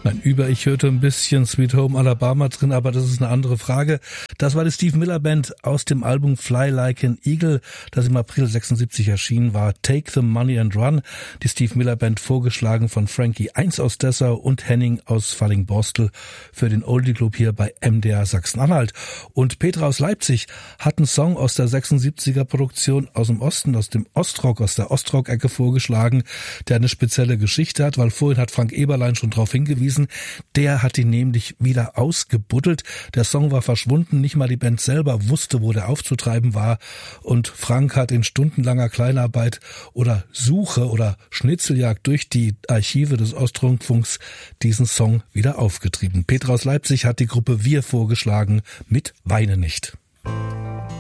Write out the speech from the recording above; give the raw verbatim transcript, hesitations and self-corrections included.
Ein Über-Ich hörte ein bisschen Sweet Home Alabama drin, aber das ist eine andere Frage. Das war die Steve Miller Band aus dem Album Fly Like an Eagle, das im April sechsundsiebzig erschienen war. Take the Money and Run. Die Steve Miller Band, vorgeschlagen von Frankie Eins aus Dessau und Henning aus Falling-Borstel für den Oldie Club hier bei M D R Sachsen-Anhalt. Und Petra aus Leipzig hat einen Song aus der sechsundsiebziger Produktion aus dem Osten, aus dem Ostrock, aus der Ostrock-Ecke vorgeschlagen, der eine spezielle Geschichte hat, weil vorhin hat Frank Eberlein schon darauf hingewiesen, der hat ihn nämlich wieder ausgebuddelt. Der Song war verschwunden, nicht mal die Band selber wusste, wo der aufzutreiben war. Und Frank hat in stundenlanger Kleinarbeit oder Suche oder Schnitzeljagd durch die Archive des Ostrundfunks diesen Song wieder aufgetrieben. Petra aus Leipzig hat die Gruppe Wir vorgeschlagen mit Weine nicht.